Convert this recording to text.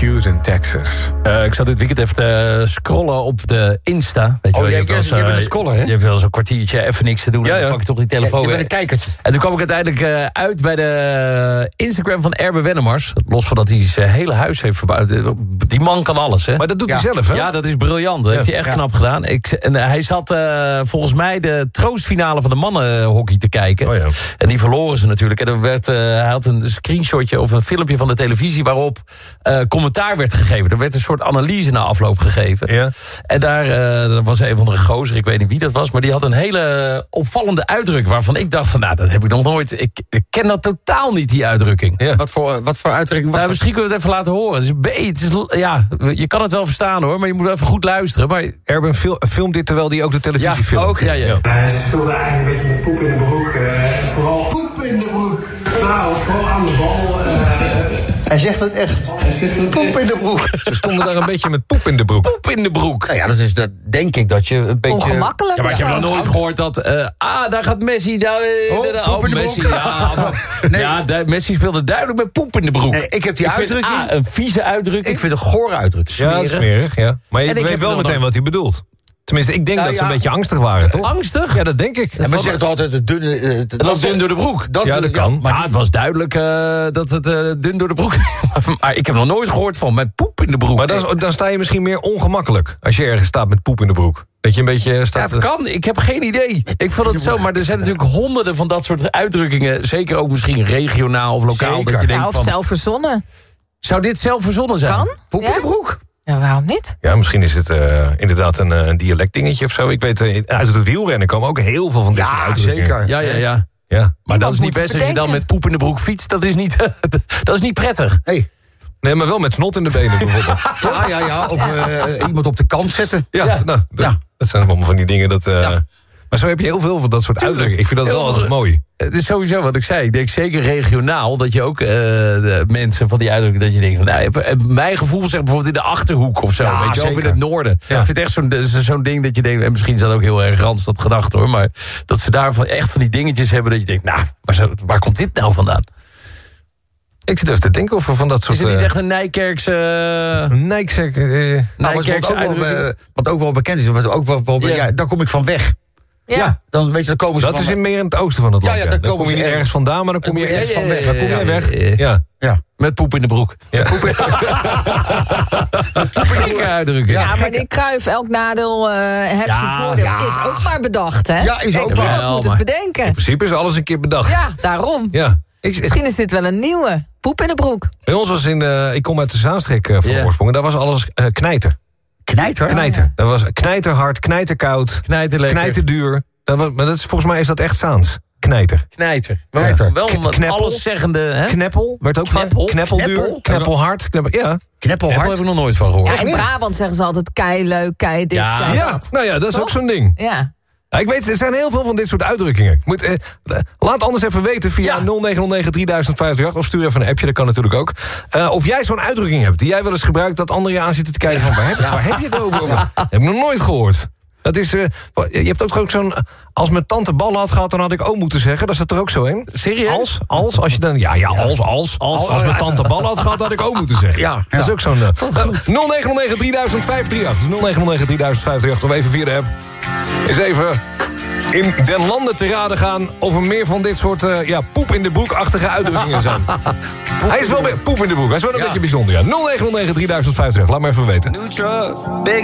Shoes in Texas. Ik zat dit weekend even te scrollen op de Insta. Weet je wel, jij bent een scroller, hè? Je hebt wel zo'n kwartiertje even niks te doen. Ja, en dan pak je toch die telefoon. Je bent een kijkertje. En toen kwam ik uiteindelijk uit bij de Instagram van Erben Wennemars. Los van dat hij zijn hele huis heeft verbouwd. Die man kan alles, hè? Maar dat doet hij zelf, hè? Ja, dat is briljant. Dat heeft hij echt knap gedaan. Hij zat volgens mij de troostfinale van de mannenhockey te kijken. Oh ja. En die verloren ze natuurlijk. En hij had een screenshotje of een filmpje van de televisie waarop commentaar werd gegeven. Er werd een soort analyse na afloop gegeven. Ja. En daar was een van de gozer, ik weet niet wie dat was, maar die had een hele opvallende uitdrukking waarvan ik dacht van, nou, dat heb ik nog nooit. Ik ken dat totaal niet, die uitdrukking. Ja. Wat voor uitdrukking was dat? Misschien kunnen we het even laten horen. Je kan het wel verstaan hoor, maar je moet even goed luisteren. Maar Erben filmt dit terwijl hij ook de televisie filmt. Ook, ja. Ze speelden eigenlijk een beetje met poep in de broek. Vooral poep in de broek. Nou, vooral aan de bal. Hij zegt het echt. Poep in de broek. Ze stonden daar een beetje met poep in de broek. poep in de broek. Nou ja, dat denk ik dat je een beetje... Ongemakkelijk. Ja, maar ik heb nog nooit gehoord dat... daar gaat Messi... poep in de Messi, broek. Messi speelde duidelijk met poep in de broek. Nee, ik heb die uitdrukking... Een vieze uitdrukking. Ik vind een gore uitdrukking. Ja, smerig, ja. Maar je weet wel meteen wat hij bedoelt. Tenminste, ik denk dat ze een beetje angstig waren, toch? Angstig? Ja, dat denk ik. En we zeggen altijd het dunne... Het was dun door de broek. Dat kan. Maar het was duidelijk dat het dun door de broek... Maar ik heb nog nooit gehoord van met poep in de broek. Maar dan sta je misschien meer ongemakkelijk als je ergens staat met poep in de broek. Dat je een beetje staat... Ja, het kan. Ik heb geen idee. Ik vond het zo, maar er zijn natuurlijk honderden van dat soort uitdrukkingen. Zeker ook misschien regionaal of lokaal. Zeker. Dat je denkt Of van, zelf verzonnen. zou dit zelf verzonnen zijn? Kan. Poep in de broek. Ja, waarom niet? Ja, misschien is het inderdaad een dialectdingetje of zo. Ik weet, uit het wielrennen komen ook heel veel van dit soort Ja, uitdrukkingen. zeker. Ja. Ja. Maar dat is niet moet het best als je dan bedenken. met poep in de broek fietst. Dat is niet, dat is niet prettig. Hey. Nee, maar wel met snot in de benen bijvoorbeeld. Ja. Of iemand op de kant zetten. Dat zijn allemaal van die dingen dat... Maar zo heb je heel veel van dat soort uitdrukkingen. Ik vind dat wel altijd mooi. Het is sowieso wat ik zei. Ik denk zeker regionaal dat je ook de mensen van die uitdrukkingen... dat je denkt, van, nou, mijn gevoel zegt bijvoorbeeld in de Achterhoek of zo. Ja, weet je, of in zeker. het noorden. Ja. Ik vind het echt zo'n ding dat je denkt... en misschien is dat ook heel erg Randstad gedacht hoor... maar dat ze daarvan echt van die dingetjes hebben... dat je denkt, nou, waar komt dit nou vandaan? Ik zit even te denken of we van dat soort... Is het niet echt een Nijkerkse... Nijkerk... Nijkerkse uitdrukking? Wat ook wel bekend is, daar kom ik van weg. Ja. Dan weet je, dan komen ze Dat van... is meer in het oosten van het land. Ja, Ja, dan dan komen kom je ze niet ergens vandaan, maar dan kom je ergens van weg. Dan kom je weg. Ja. Met poep in de broek. Ja. Gekke uitdrukking. Ja, maar die Cruijff, elk nadeel heeft zijn voordeel. Is ook maar bedacht, hè? Ja, is ook Kijk, waar. iemand moet maar- het bedenken. In principe is alles een keer bedacht. Ja, daarom. Ja. Misschien is dit wel een nieuwe. Poep in de broek. Bij ons was ik kom uit de Zaanstreek van Ja. oorsprong. En daar was alles knijter. Knijter? Knijter. Dat was knijterhard, knijterkoud, Knijterlekker. knijterduur. Maar dat is, volgens mij is dat echt Zaans. Knijter. Knijter. Knijter. Wel een Kneppel. alleszeggende... Hè? Kneppel werd ook Kneppel. vaak. Kneppelduur, kneppelhard. Ja. Daar Kneppelhard. heb ik nog nooit van gehoord. Ja, in Brabant zeggen ze altijd kei leuk, kei dit, Ja. kei Ja, dat. nou ja, dat is Toch? ook zo'n ding. Ja. Ja, ik weet, er zijn heel veel van dit soort uitdrukkingen. Laat anders even weten via 0909 3058 of stuur even een appje, dat kan natuurlijk ook. Of jij zo'n uitdrukking hebt die jij wel eens gebruikt, dat anderen je aan zitten te kijken van waar heb je het over? Dat heb ik nog nooit gehoord. Dat is, je hebt ook zo'n... Als mijn tante ballen had gehad, dan had ik ook moeten zeggen. Dat zat er ook zo in. Serieus? Als je dan... Als mijn tante ballen had gehad, had ik ook moeten zeggen. Ja. Dat is ook zo'n... 0909 3058. Dus 0909 3058. Of even via de app. Eens even in den landen te raden gaan of er meer van dit soort poep in de broek-achtige uitdrukkingen zijn. Hij is wel poep in de broek. Hij is wel een beetje bijzonder. Ja. 0909 3058. Laat me even weten.